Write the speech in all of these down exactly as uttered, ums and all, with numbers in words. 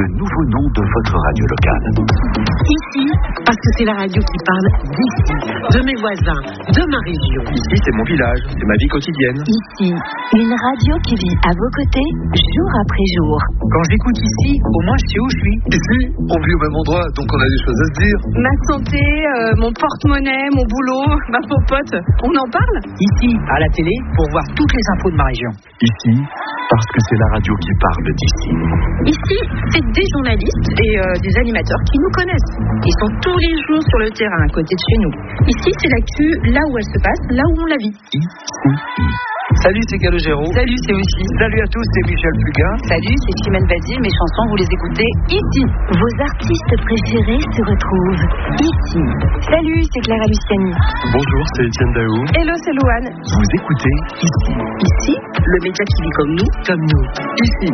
le nouveau nom de votre radio locale. Ici, parce que c'est la radio qui parle d'ici, de mes voisins, de ma région. Ici, c'est mon village, c'est ma vie quotidienne. Ici, une radio qui vit à vos côtés, jour après jour. Quand j'écoute ici, au moins je sais où je suis. Ici, on vit au même endroit, donc on a des choses à se dire. Ma santé, euh, mon porte-monnaie, mon boulot, ma popote, on en parle? Ici, à la télé, pour voir toutes les infos de ma région. Ici, parce que c'est la radio qui parle d'ici. Ici, c'est des journalistes et euh, des animateurs qui nous connaissent. Ils sont tous les jours sur le terrain, à côté de chez nous. Ici, c'est l'actu, là où elle se passe, là où on la vit. Ici. Salut, c'est Calogero. Salut, c'est aussi. Salut à tous, c'est Michel Fugain. Salut, c'est Chimène Badi. Mes chansons, vous les écoutez ici. Vos artistes préférés se retrouvent ici. Salut, c'est Clara Luciani. Bonjour, c'est Étienne Daou. Hello, c'est Louane. Vous écoutez ici. Ici, le média qui vit comme nous, comme nous. Ici.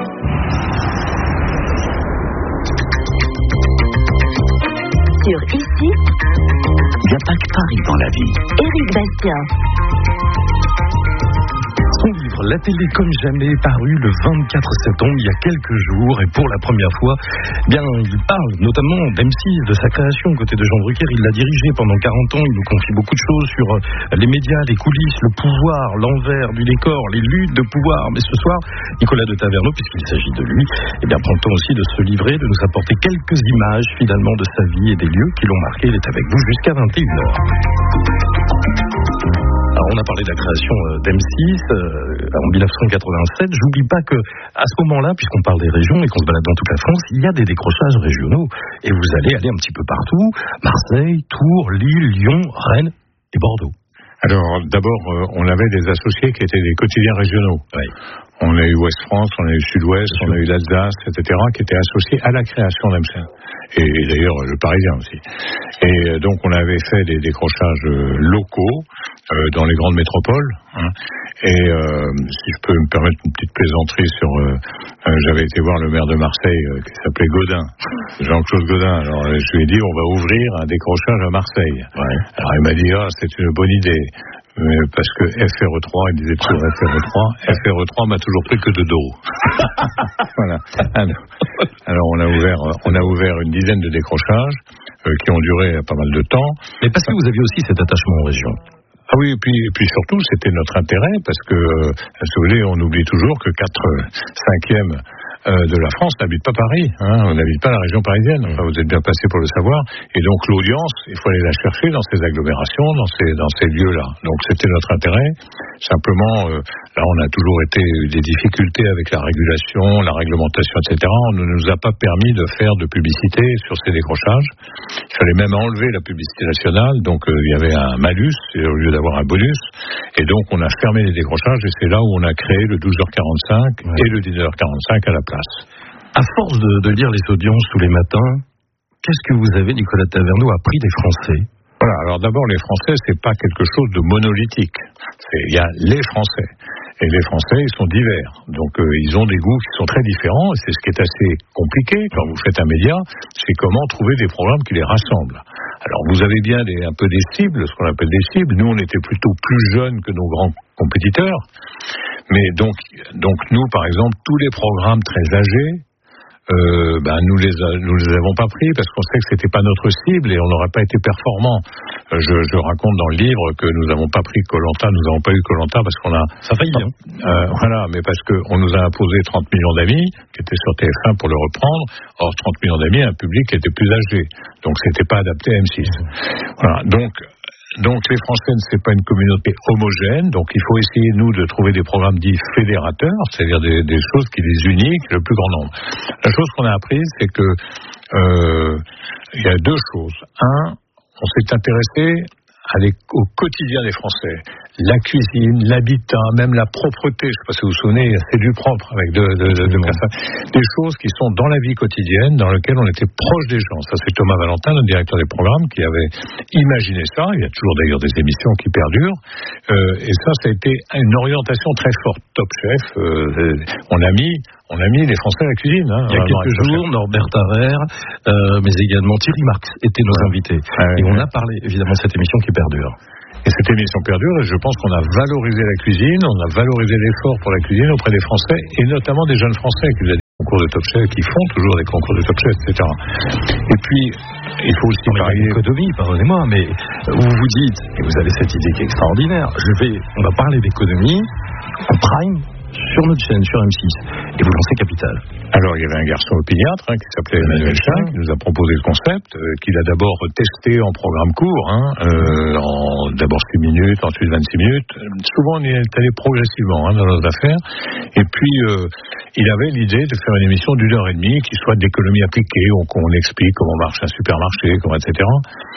Sur Ici, Il n'y a pas que Paris dans la vie. Éric Bastien. Son livre La télé comme jamais paru le vingt-quatre septembre il y a quelques jours et pour la première fois, bien il parle notamment d'M six, de sa création côté de Jean Drucker. Il l'a dirigé pendant quarante ans, il nous confie beaucoup de choses sur les médias, les coulisses, le pouvoir, l'envers du décor, les luttes de pouvoir. Mais ce soir, Nicolas de Taverneau, puisqu'il s'agit de lui, eh bien prend le temps aussi de se livrer, de nous apporter quelques images finalement de sa vie et des lieux qui l'ont marqué. Il est avec vous jusqu'à vingt et une heures. Alors on a parlé de la création d'M six euh, en dix-neuf cent quatre-vingt-sept. J'oublie pas que à ce moment-là, puisqu'on parle des régions et qu'on se balade dans toute la France, il y a des décrochages régionaux. Et vous allez aller un petit peu partout. Marseille, Tours, Lille, Lyon, Rennes et Bordeaux. Alors d'abord, euh, on avait des associés qui étaient des quotidiens régionaux. Oui. On a eu Ouest France, on a eu Sud-Ouest, on a eu l'Alsace, et cetera, qui étaient associés à la création d'M six. Et, et d'ailleurs, le Parisien aussi. Et euh, donc, on avait fait des décrochages euh, locaux euh, dans les grandes métropoles. Hein. Et euh, si je peux me permettre une petite plaisanterie sur... Euh, euh, j'avais été voir le maire de Marseille, euh, qui s'appelait Gaudin, Jean-Claude Gaudin. Alors, je lui ai dit, on va ouvrir un décrochage à Marseille. Ouais. Alors, il m'a dit, ah, c'est une bonne idée. Mais parce que F R E trois, il disait toujours F R E trois, F R E trois m'a toujours pris que de dos. Voilà. Alors, alors on a ouvert, on a ouvert une dizaine de décrochages euh, qui ont duré pas mal de temps. Mais parce que vous aviez aussi cet attachement aux régions. Ah oui, et puis, et puis surtout, c'était notre intérêt, parce que, euh, si vous voulez, on oublie toujours que quatre cinquièmes euh, de la France n'habite pas Paris, hein, on n'habite pas la région parisienne, enfin, vous êtes bien placé pour le savoir, et donc l'audience, il faut aller la chercher dans ces agglomérations, dans ces, dans ces lieux-là. Donc c'était notre intérêt. Simplement, euh, là, on a toujours été des difficultés avec la régulation, la réglementation, et cetera. On ne nous a pas permis de faire de publicité sur ces décrochages. Il fallait même enlever la publicité nationale, donc euh, il y avait un malus au lieu d'avoir un bonus, et donc on a fermé les décrochages, et c'est là où on a créé le douze heures quarante-cinq ouais. et le dix-neuf heures quarante-cinq à la place. À force de, de lire les audiences tous les matins, qu'est-ce que vous avez, Nicolas Taverneau, appris des Français? Voilà, alors d'abord, les Français, c'est pas quelque chose de monolithique. C'est, il y a les Français. Et les Français, ils sont divers. Donc, euh, ils ont des goûts qui sont très différents. Et c'est ce qui est assez compliqué quand vous faites un média. C'est comment trouver des programmes qui les rassemblent. Alors, vous avez bien des, un peu des cibles, ce qu'on appelle des cibles. Nous, on était plutôt plus jeunes que nos grands compétiteurs. Mais donc, donc nous, par exemple, tous les programmes très âgés, Euh, ben nous les nous les avons pas pris parce qu'on sait que c'était pas notre cible et on n'aurait pas été performant. Euh, je, je raconte dans le livre que nous n'avons pas pris Koh-Lanta, nous n'avons pas eu Koh-Lanta parce qu'on a ça faillit hein. Euh, voilà, mais parce que on nous a imposé trente millions d'amis qui étaient sur T F un pour le reprendre. Or trente millions d'amis, un public qui était plus âgé, donc c'était pas adapté à M six. Voilà, donc. Donc les Français, c'est pas une communauté homogène, donc il faut essayer, nous, de trouver des programmes dits fédérateurs, c'est-à-dire des, des choses qui les unissent le plus grand nombre. La chose qu'on a apprise, c'est que euh, il y a deux choses. Un, on s'est intéressé à les, au quotidien des Français. La cuisine, l'habitat, même la propreté, je ne sais pas si vous vous souvenez, c'est du propre avec de, de, de, de personnes. Des choses qui sont dans la vie quotidienne, dans lesquelles on était proche des gens. Ça, c'est Thomas Valentin, le directeur des programmes, qui avait imaginé ça. Il y a toujours d'ailleurs des émissions qui perdurent. Euh, et ça, ça a été une orientation très forte. Top Chef, euh, on a mis... On a mis les Français à la cuisine. Hein, il y a quelques jours, Norbert Tarrer, euh, mais également Thierry Marx étaient nos ouais. invités. Ouais, et ouais. on a parlé évidemment de cette émission qui perdure. Et cette émission perdure, et je pense qu'on a valorisé la cuisine, on a valorisé l'effort pour la cuisine auprès des Français, et notamment des jeunes Français qui concours de Top Chef, qui font toujours des concours de Top Chef, et cetera. Et puis, il faut aussi parler d'économie, pardonnez-moi, mais vous vous dites, et vous avez cette idée qui est extraordinaire, je vais, on va parler d'économie en prime sur notre chaîne, sur M six, et vous lancez Capital. Alors, il y avait un garçon opiniâtre hein, qui s'appelait Emmanuel Chin, qui nous a proposé le concept, euh, qu'il a d'abord testé en programme court, hein, euh, en d'abord six minutes, ensuite vingt-six minutes. Souvent, on y est allé progressivement hein, dans nos affaires. Et puis, euh, il avait l'idée de faire une émission d'une heure et demie qui soit d'économie appliquée, où on explique comment marche un supermarché, comment, et cetera.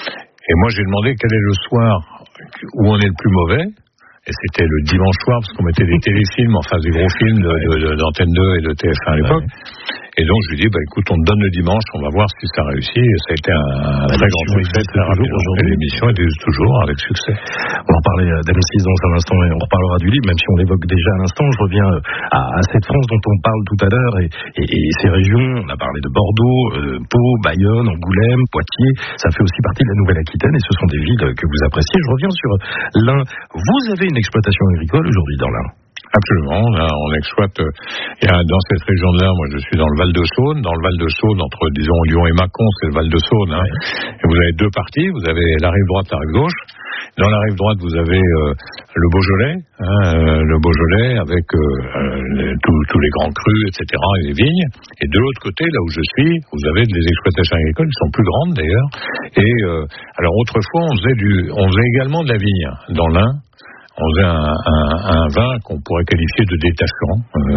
Et moi, j'ai demandé quel est le soir où on est le plus mauvais. Et c'était le dimanche soir, parce qu'on mettait des téléfilms, enfin des gros films de, de, de, d'Antenne deux et de T F un à l'époque. Ouais. Et donc je lui dis, bah écoute, on te donne le dimanche, on va voir si ça réussit. Et ça a été un, un très grand succès. Et l'émission était toujours avec succès. On va reparler d'M six dans un instant et on reparlera du livre, même si on l'évoque déjà à l'instant. Je reviens à, à cette France dont on parle tout à l'heure et, et, et ces régions. On a parlé de Bordeaux, euh, Pau, Bayonne, Angoulême, Poitiers. Ça fait aussi partie de la Nouvelle-Aquitaine et ce sont des villes que vous appréciez. Je reviens sur l'Ain. Vous avez une exploitation agricole aujourd'hui dans l'Ain? Absolument, là, on exploite, euh, il y a, dans cette région de l'Ain, moi je suis dans le Val-de-Saône, dans le Val-de-Saône, entre disons Lyon et Mâcon, c'est le Val-de-Saône, hein, et vous avez deux parties, vous avez la rive droite, la rive gauche. Dans la rive droite, vous avez euh, le Beaujolais, hein, euh, le Beaujolais avec euh, euh, tous les grands crus, et cetera, et les vignes. Et de l'autre côté, là où je suis, vous avez des exploitations agricoles qui sont plus grandes d'ailleurs. Et euh, alors autrefois, on faisait du, on faisait également de la vigne dans l'Ain. On faisait un, un, un vin qu'on pourrait qualifier de détachant, euh,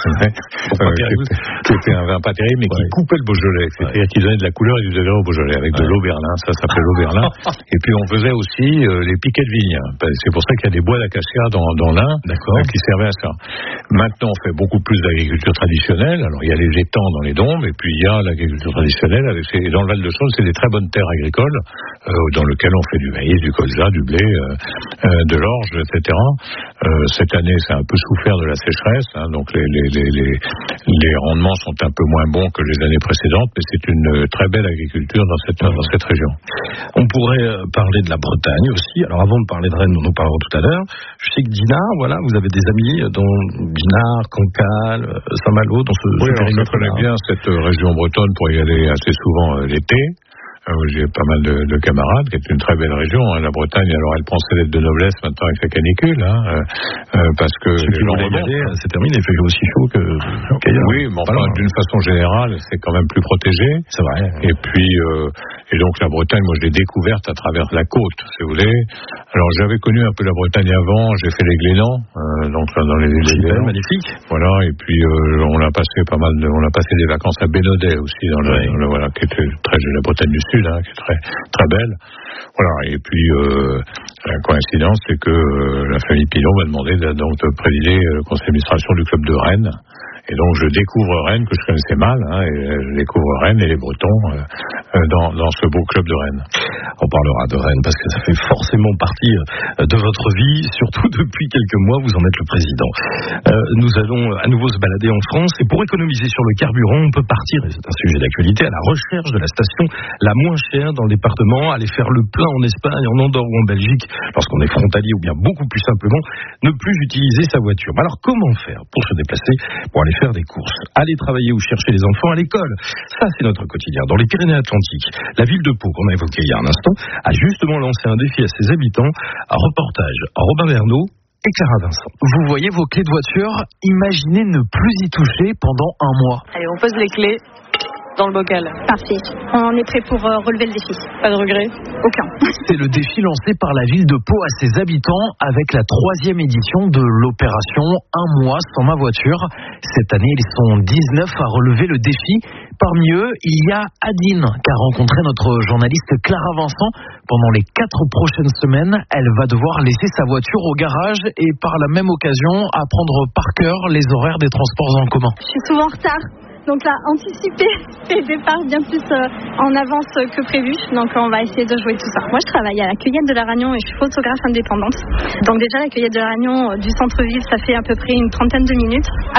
euh, qui était un vin pas terrible, mais ouais. qui coupait le Beaujolais, c'est-à-dire ouais. qui donnait de la couleur et du degré au Beaujolais, avec ouais. de l'Auberlin, ça s'appelait l'Auberlin. Et puis on faisait aussi euh, les piquets de vigne. C'est pour ça qu'il y a des bois d'acacia dans, dans l'Ain euh, qui servaient à ça. Maintenant, on fait beaucoup plus d'agriculture traditionnelle. Alors il y a les étangs dans les dombes, et puis il y a l'agriculture traditionnelle. Avec ces, dans le Val-de-Saône, c'est des très bonnes terres agricoles euh, dans lesquelles on fait du maïs, du colza, du blé, euh, euh, de l'orge, et cetera. Euh, cette année, c'est un peu souffert de la sécheresse, hein, donc les, les, les, les, les rendements sont un peu moins bons que les années précédentes, mais c'est une très belle agriculture dans cette, dans cette région. On pourrait parler de la Bretagne aussi. Alors avant de parler de Rennes, nous nous parlerons tout à l'heure. Je sais que Dinard, voilà, vous avez des amis dans Dinard, Cancale, Saint-Malo, dans ce, oui, ce périmètre. Je connais bien cette région bretonne pour y aller assez souvent euh, l'été. J'ai pas mal de, de camarades, qui est une très belle région. Hein. La Bretagne, alors elle prend ses lettres de noblesse maintenant avec la canicule, hein, euh, parce que les gens remontent. C'est terminé, il fait aussi chaud que qu'ailleurs. Oui, mais enfin, d'une façon générale, c'est quand même plus protégé. C'est vrai. Et puis, euh, et donc la Bretagne, moi je l'ai découverte à travers la côte, si vous voulez. Alors j'avais connu un peu la Bretagne avant, j'ai fait les Glénans, euh, donc là, dans les Glénans. Magnifique. Voilà, et puis euh, on a passé pas mal, de, on a passé des vacances à Bénodet aussi, dans le, oui. dans le voilà, qui était très la Bretagne du Sud. Hein, qui est très, très belle. Voilà, et puis euh, la coïncidence, c'est que euh, la famille Pilon m'a demandé de, donc, de présider le conseil d'administration du club de Rennes. Et donc je découvre Rennes, que je connaissais mal, hein, et je découvre Rennes et les Bretons euh, dans, dans ce beau club de Rennes. On parlera de Rennes parce que ça fait forcément partie de votre vie, surtout depuis quelques mois, vous en êtes le président. Euh, nous allons à nouveau se balader en France et pour économiser sur le carburant, on peut partir, et c'est un sujet d'actualité, à la recherche de la station la moins chère dans le département, aller faire le plein en Espagne, en Andorre ou en Belgique, lorsqu'on est frontalier ou bien beaucoup plus simplement, ne plus utiliser sa voiture. Alors comment faire pour se déplacer, pour aller faire des courses, aller travailler ou chercher les enfants à l'école? Ça, c'est notre quotidien. Dans les Pyrénées-Atlantiques, la ville de Pau, qu'on a évoquée il y a un instant, a justement lancé un défi à ses habitants. Un reportage à Robin Verneau et Clara Vincent. Vous voyez vos clés de voiture, imaginez ne plus y toucher pendant un mois. Allez, on pose les clés dans le bocal. Parfait. On est prêt pour euh, relever le défi. Pas de regret? Aucun. C'est le défi lancé par la ville de Pau à ses habitants avec la troisième édition de l'opération Un mois sans ma voiture. Cette année, ils sont dix-neuf à relever le défi. Parmi eux, il y a Adine, qu'a rencontré notre journaliste Clara Vincent. Pendant les quatre prochaines semaines, elle va devoir laisser sa voiture au garage et par la même occasion apprendre par cœur les horaires des transports en commun. Je suis souvent en retard. Donc là, anticiper les départs bien plus euh, en avance que prévu. Donc on va essayer de jouer tout ça. Moi, je travaille à la cueillette de la Ragnon et je suis photographe indépendante. Donc déjà, la cueillette de la Ragnon euh, du centre-ville, ça fait à peu près une trentaine de minutes à vélo.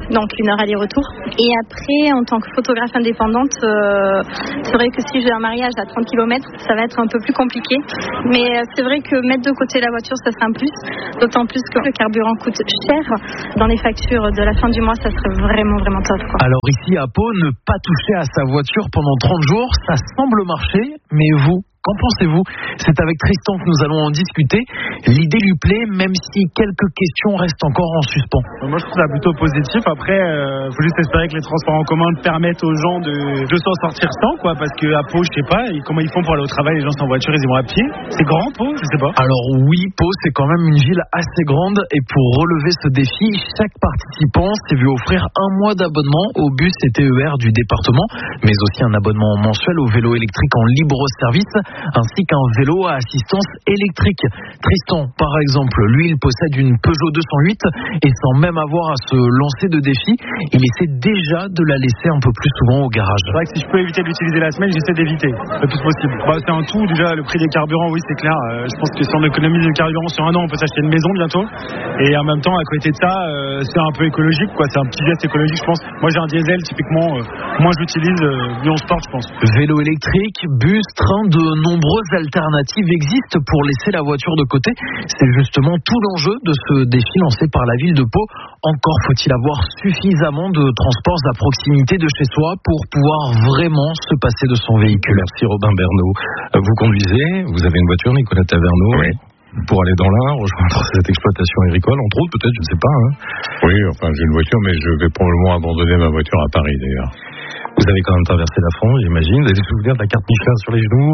donc une heure aller-retour. Et après, en tant que photographe indépendante, euh, c'est vrai que si j'ai un mariage à trente kilomètres, ça va être un peu plus compliqué. Mais euh, c'est vrai que mettre de côté la voiture, ça serait un plus. D'autant plus que le carburant coûte cher. Dans les factures de la fin du mois, ça serait vraiment, vraiment top, quoi. Alors ici à Pau, ne pas toucher à sa voiture pendant trente jours, ça semble marcher, mais vous, qu'en pensez-vous? C'est avec Tristan que nous allons en discuter. L'idée lui plaît, même si quelques questions restent encore en suspens. Moi, je trouve ça plutôt positif. Après, il euh, faut juste espérer que les transports en commun permettent aux gens de, de s'en sortir sans, quoi. Parce qu'à Pau, je sais pas, comment ils font pour aller au travail, les gens sont en voiture, ils y vont à pied. C'est grand, Pau, je sais pas. Alors oui, Pau, c'est quand même une ville assez grande. Et pour relever ce défi, chaque participant s'est vu offrir un mois d'abonnement au bus et T E R du département, mais aussi un abonnement mensuel au vélo électrique en libre service, ainsi qu'un vélo à assistance électrique. Tristan, par exemple, lui, il possède une Peugeot deux cent huit et sans même avoir à se lancer de défi, il essaie déjà de la laisser un peu plus souvent au garage. C'est vrai que si je peux éviter d'utiliser la semaine, j'essaie d'éviter le plus possible. Bah, c'est un tout, déjà, le prix des carburants, oui, c'est clair. Euh, je pense que si on économise du carburant sur un an, on peut s'acheter une maison bientôt. Et en même temps, à côté de ça, euh, c'est un peu écologique, quoi. C'est un petit geste écologique, je pense. Moi, j'ai un diesel, typiquement, euh, moins je l'utilise, euh, mieux on se porte, je pense. Vélo électrique, bus, train, de nombreuses alternatives existent pour laisser la voiture de côté. C'est justement tout l'enjeu de ce défi lancé par la ville de Pau. Encore faut-il avoir suffisamment de transports à proximité de chez soi pour pouvoir vraiment se passer de son véhicule. Merci Robin Bernot. Vous conduisez, vous avez une voiture, Nicolas Taverneau? Oui. Pour aller dans l'Ain, rejoindre cette exploitation agricole, entre autres, peut-être, je ne sais pas. Hein. Oui, enfin, j'ai une voiture, mais je vais probablement abandonner ma voiture à Paris, d'ailleurs. Vous avez quand même traversé la France, j'imagine. Vous avez des souvenirs de la carte Michelin sur les genoux?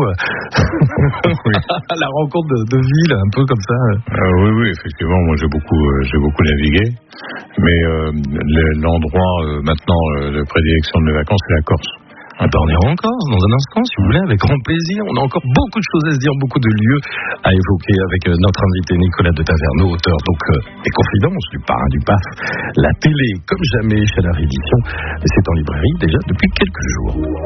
Oui. La rencontre de, de ville, un peu comme ça. Euh, oui, oui, effectivement. Moi, j'ai beaucoup, euh, j'ai beaucoup navigué. Mais euh, l'endroit, euh, maintenant, euh, de prédilection de mes vacances, c'est la Corse. Ah ben on ira en Corse dans un instant, si vous voulez, avec grand plaisir. On a encore beaucoup de choses à se dire, beaucoup de lieux à évoquer avec notre invité Nicolas de Taverneau, auteur donc euh, des Confidences du Parrain du P A F. La télé, comme jamais, chez la réédition. C'est en librairie déjà depuis quelques jours.